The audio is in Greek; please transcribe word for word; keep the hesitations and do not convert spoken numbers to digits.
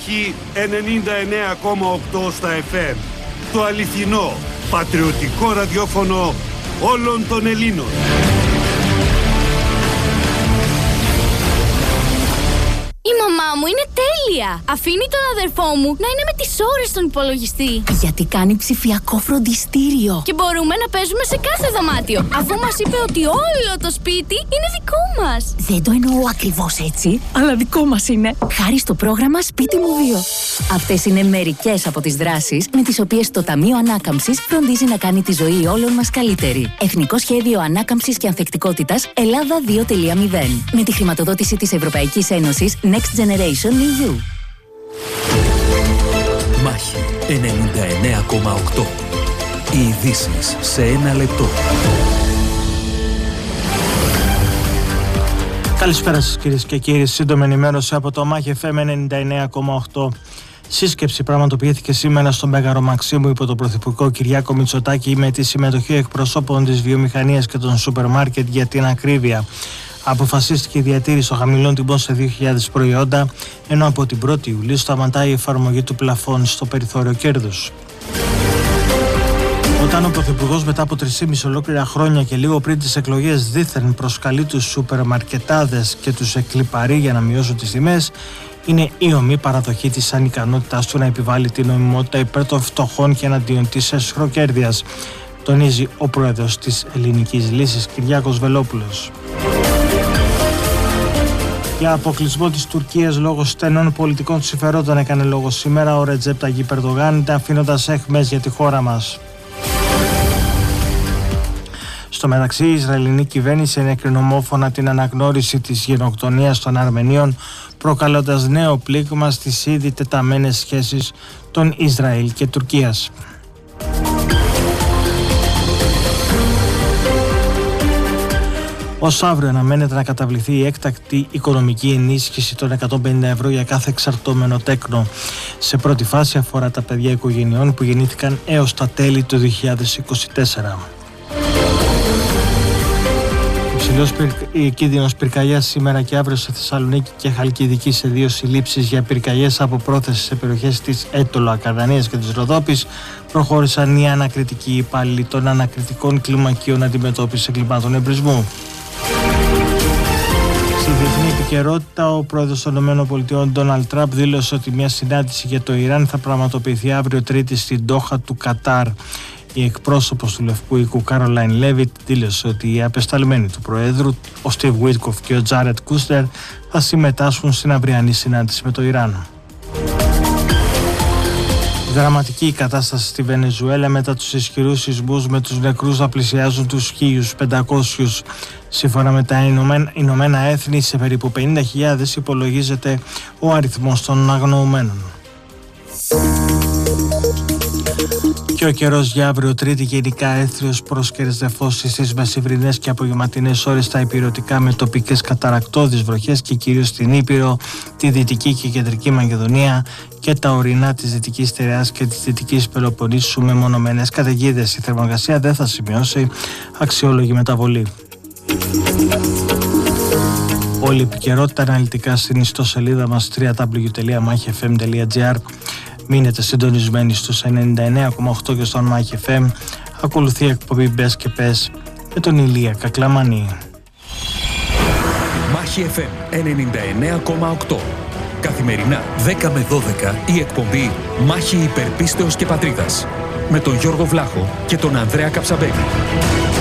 Μάχη ενενήντα εννέα κόμμα οκτώ στα εφ εμ. Το αληθινό, πατριωτικό ραδιόφωνο όλων των Ελλήνων. Η μαμά μου είναι τέλεια! Αφήνει τον αδερφό μου να είναι με τις ώρες στον υπολογιστή. Γιατί κάνει ψηφιακό φροντιστήριο. Και μπορούμε να παίζουμε σε κάθε δωμάτιο, αφού μας είπε ότι όλο το σπίτι είναι δικό μας. Δεν το εννοώ ακριβώς έτσι, αλλά δικό μας είναι. Χάρη στο πρόγραμμα Σπίτι μου δύο. Αυτές είναι μερικές από τις δράσεις με τις οποίες το Ταμείο Ανάκαμψης φροντίζει να κάνει τη ζωή όλων μας καλύτερη. Εθνικό Σχέδιο Ανάκαμψης και Ανθεκτικότητας Ελλάδα δύο κόμμα μηδέν. Με τη χρηματοδότηση της Ευρωπαϊκής Ένωσης Next Generation ι γιου. Μάχη ενενήντα εννέα κόμμα οκτώ. Οι ειδήσεις σε ένα λεπτό. Καλησπέρα σας κυρίες και κύριοι. Σύντομη ενημέρωση από το Μάχη εφ εμ ενενήντα εννέα κόμμα οκτώ. Σύσκεψη πραγματοποιήθηκε σήμερα στο Μέγαρο Μαξίμου υπό τον Πρωθυπουργό Κυριάκο Μητσοτάκη με τη συμμετοχή εκπροσώπων της βιομηχανίας και των σούπερ μάρκετ για την ακρίβεια. Αποφασίστηκε η διατήρηση των χαμηλών τιμών σε δύο χιλιάδες προϊόντα, ενώ από την πρώτη Ιουλίου σταματάει η εφαρμογή του πλαφών στο περιθώριο κέρδους. Όταν ο Πρωθυπουργός μετά από τρεισήμισι ολόκληρα χρόνια και λίγο πριν τις εκλογές δήθεν προσκαλεί τους σούπερ μαρκετάδες και τους εκλιπαρεί για να μειώσουν τις τιμές, είναι η ομή παραδοχή της ανικανότητας του να επιβάλλει την νομιμότητα υπέρ των φτωχών και εναντίον της εσχροκέρδειας, τονίζει ο πρόεδρος της Ελληνικής Λύσης Κυριάκος Βελόπουλος. Για αποκλεισμό της Τουρκίας λόγω στενών πολιτικών συμφερόντων έκανε λόγο σήμερα ο Ρετζέπ Ταγιπ Ερντογάν, αφήνοντας έχμες για τη χώρα μας. Στο μεταξύ, η Ισραηλινή κυβέρνηση ενέκρινε ομόφωνα την αναγνώριση της γενοκτονίας των Αρμενίων, προκαλώντας νέο πλήγμα στις ήδη τεταμένες σχέσεις των Ισραήλ και Τουρκίας. Ως αύριο αναμένεται να καταβληθεί η έκτακτη οικονομική ενίσχυση των εκατόν πενήντα ευρώ για κάθε εξαρτώμενο τέκνο. Σε πρώτη φάση αφορά τα παιδιά οικογενειών που γεννήθηκαν έως τα τέλη του δύο χιλιάδες είκοσι τέσσερα. Υψηλός πυρ... κίνδυνος πυρκαγιάς σήμερα και αύριο σε Θεσσαλονίκη και Χαλκιδική σε δύο συλλήψεις για πυρκαγιές από πρόθεση σε περιοχές της Έτωλο, Ακαδανίας και της Ροδόπης. Προχώρησαν οι ανακριτικοί υπάλληλοι των ανακριτικών κλιμακίων αντιμετώπισης εγκλημάτων εμπρισμού. Στη διεθνή επικαιρότητα, ο πρόεδρος των ΗΠΑ Ντόναλντ Τραμπ δήλωσε ότι μια συνάντηση για το Ιράν θα πραγματοποιηθεί αύριο Τρίτη στην Ντόχα του Κατάρ. Η εκπρόσωπος του Λευκού Οίκου Κάρολαϊν Λέβιτ δήλωσε ότι οι απεσταλμένοι του Προέδρου, ο Στίβ Βίτκοφ και ο Τζάρετ Κούστερ, θα συμμετάσχουν στην αυριανή συνάντηση με το Ιράν. Δραματική η κατάσταση στη Βενεζουέλα μετά τους ισχυρούς σεισμούς, με τους νεκρούς να πλησιάζουν τους χίλιους πεντακόσιους. Σύμφωνα με τα Ηνωμένα Έθνη, σε περίπου πενήντα χιλιάδες υπολογίζεται ο αριθμός των αγνοωμένων. Και ο καιρός για αύριο Τρίτη γενικά έθριος, πρόσκαιρες νεφώσεις στις μεσημβρινές και απογευματινές ώρες στα ηπειρωτικά, με τοπικές καταρακτώδεις βροχές και κυρίως στην Ήπειρο, τη Δυτική και Κεντρική Μακεδονία και τα ορεινά της Δυτικής Στερεάς και της Δυτικής Πελοποννήσου με μονομένες καταιγίδες. Η θερμοκρασία δεν θα σημειώσει αξιόλογη μεταβολή. Όλη η επικαιρότητα αναλυτικά στην ιστοσελίδα μας double-u double-u double-u τελεία μάχη εφ εμ τελεία τζι άρ. Μείνετε συντονισμένοι στους ενενήντα εννέα κόμμα οκτώ και στον Μάχη εφ εμ. Ακολουθεί η εκπομπή Μπες και Πες με τον Ηλία Κακλαμανή. Μάχη εφ εμ ενενήντα εννέα κόμμα οκτώ. Καθημερινά δέκα με δώδεκα η εκπομπή Μάχη υπερπίστεως και πατρίδας με τον Γιώργο Βλάχο και τον Ανδρέα Καψαμπέλη.